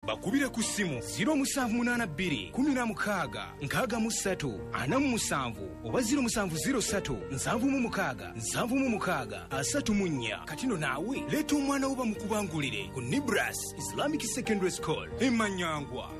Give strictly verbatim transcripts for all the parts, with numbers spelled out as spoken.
bakubire ku ssimu zero seven eight two one six nkaaga mu ssatu ana mu musanvu oba zero seven zero three nsanvu mu mukaaga nsanvu mu mukaaga asatu mu nnya. Katino naawe leeta omwana wo bamukubangulire ku Nibras Islamic Secondary School e Manyangwa.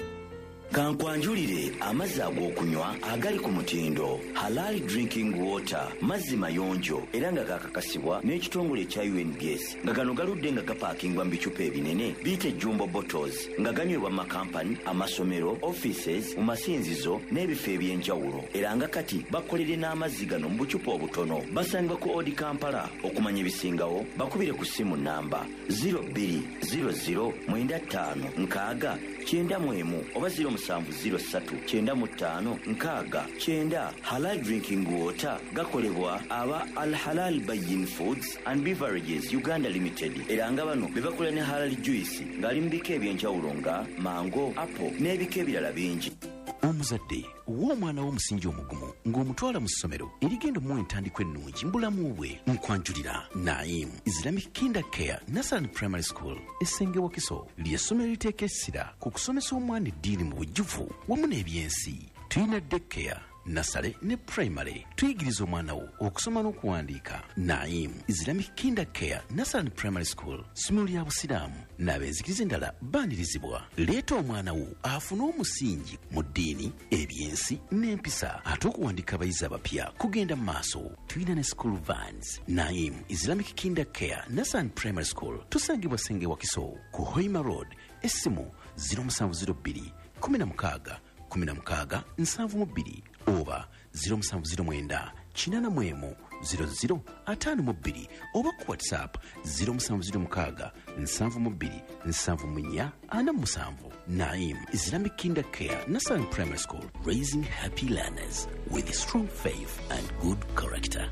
Kankwanjulire amazzi ag'okunywa agali ku mutindo Halal Drinking Water, mazzi mayonjo era nga gakakasibwa n'ekitongole ekya U N G S nga gano galudde nga gapaakingwa mu bicupa ebinene biyite jumbo bottles nga ganywebwa mu makampani, amasomero, offices, mu masinzizo n'ebifo eby'enjawulo era nga kati bakolere n'amazzi gano mu bucupa obutono. Basangibwa ku Odi Kampala. Okumanya ebisingawo bakubire ku ssimu namba zero two zero zero nine five nkaaga kyenda mu emu oba zero seven zero three nine mu ttaano nkaaga kyenda. Halal Drinking Water gakolebwa aba Al Halal Bayin Foods and Beverages Uganda Limited era nga bano be bakola ne Halal Juice ng'ali mu bika eby'enjawulo nga mango, apple n'ebika ebirala bingi. Omuzadde w'omwana w'omusingi omugumu ng'omutwala mu ssomero erigenda mu entandikwa ennungi mu bulamu bwe. Nkwanjulira Naim Islamic Kinder Care Nursery Primary School Essenge Wakiso ly'essomero liteeka essira ku kusomesa omwana eddiini mu bujjuvu wamu n'ebyensi. Tuyina daycare, nasale ne primary. Tuyigiriza omwana wo okusoma n'okuwandiika. Naim Islamic Kinder Care Nursery Primary School ssomero lya busiraamu n'abenzikiriza endala baanirizibwa. Leeta omwana wo afune omusingi mu ddiini, ebyensi n'empisa ate okuwandiika abayizi abapya kugenda mu maaso. Tuyina ne school vans. Naim Islamic Kinder Care Nursery Primary School tusangibwa Senge Wakiso ku Hoima Road. Essimu zero seven zero two one six kumi na mukaaga nsanvu mu bbiri oba zero seven zero nine kinana mu emu zero zero ataano mu bbiri oba ku WhatsApp zero seven zero mukaaga nsanvu mu bbiri nsanvu mu nnya ana mu musanvu. Naim Islamic Kinder Care Nursery Primary School, raising happy learners with strong faith and good character.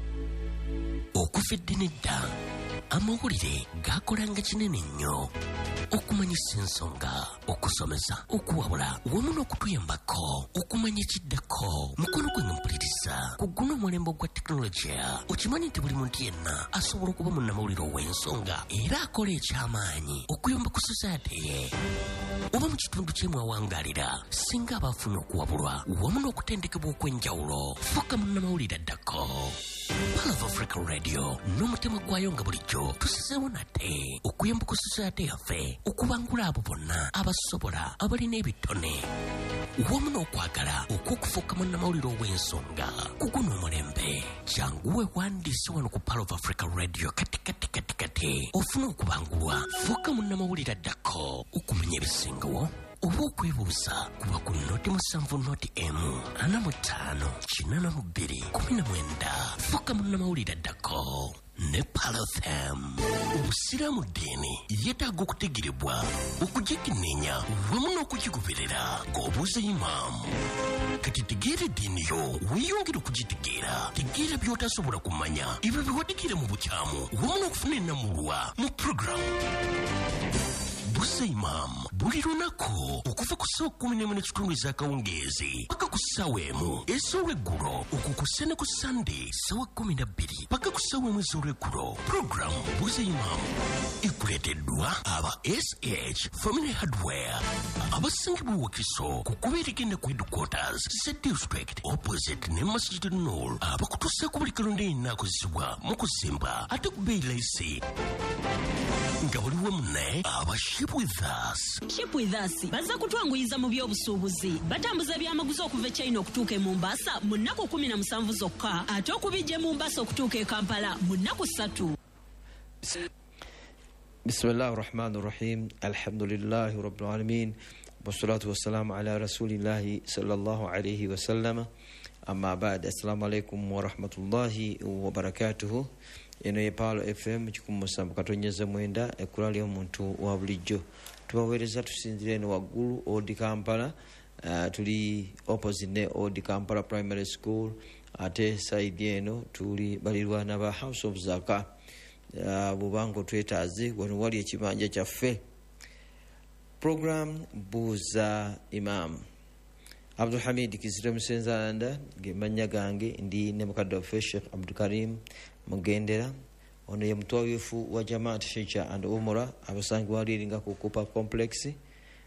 Okufedde nedda amawulire gakolanga kinene nnyo okumanyisa ensonga, okusomesa, okuwabula wamu n'okutuyambako okumanya ekiddako. Mukono gwe mpuliriza ku guno omulembe gwa tekinologiya. Okimanyi nti buli muntu yenna asobola okuba munnamawulire ow'ensonga era akola eky'amaanyi okuyamba ku society ye oba mu kitundu kyemwawangaalira singa abafuna okuwabulwa wamu n'okutendekebwa okw'enjawulo. Fuka munnamawulire addako. Pal of Africa Radio n'omutima gwayo nga bulijjo tusizeewo nate okuyamba ku society yaffe okubangula abo bonna abasobola abalina ebitone wamu n'okwagala okw'okufuuka munnamawulire ow'ensonga ku guno omulembe. Jangu weewandiise wano ku Pal of Africa Radio kati kati kati kati ofune okubangulwa. Fuuka munnamawulire addako okumanya ebisingawo oba okwebuuza kuba ku noti musanvu noti emu ana mu ttaano kinana mu bbiri kumi na mwenda. Fuuka munnamawulire addako ne Pal F M. Obusiraamu ddiini yeetaaga okutegerebwa, okugikenneenya wamu n'okugigoberera ng'obuuza imaamu. Kati tegeera eddiini yo weeyongera okugitegeera. Tegeera by'otasobola kumanya ebyo biwadikira mu bukyamu wamu n'okufuna ennamulwa mu puroguramu Buuza Imam buli lunaku okuva ku ssaawa kumi n'emu n'ekitundu ez'akawungeezi paka ku ssaawa emu ez'olweggulo, okukussa ne ku Sunday ssaawa kumi na bbiri paka ku ssaawa emu ez'olweggulo. Puroguramu Buuza Imam ekuleeteddwa aba S H Family Hardware abasangibwa Wakiso ku kuba erigenda ku headquarters Z District opposite ne Masjid Nur, abakutuusaako buli kalonda yenna akozesebwa mu kuzimba ate ku bbeeyi layisi nga waliwo munne aba Ship with Us. Ship with Us baza kutwanguyiza mu by'obusuubuzi. Batambuza byamaguzi okuva China okutuuka e Mombasa mu nnaku kumi na musanvu zokka, ate okubijja Mombasa okutuuka e Kampala mu nnaku ssatu. Bismillahir Rahmanir Rahim. Alhamdulillahi Rabbil Alamin. Wassalatu wassalamu ala Rasulillahi sallallahu alayhi wa sallam. Amma ba'd. Assalamu alaykum wa rahmatullahi wa barakatuhu. Eno ye Pal F M kikumu musanvu katonyeza mwenda ekulali omuntu wa bulijjo. Tubaweereza tusinzire eno waggulu Odi Kampala. Uh, tuli opposite ne Odi Kampala Primary School. Ate side eno tuli balirwana ba House of Zaka. Uh, bubango twetaaze wano wali ekibanja kyaffe. Program Buuza Imam. Abdul Hamid Kizira Musenzanda gemanya gange ndi ne mukadde waffe Sheikh Abdul Karim Mugendera, ono ye mutwawefu wa Jamaat Hijja and Umrah abasangi waliringa ku Kupa Complex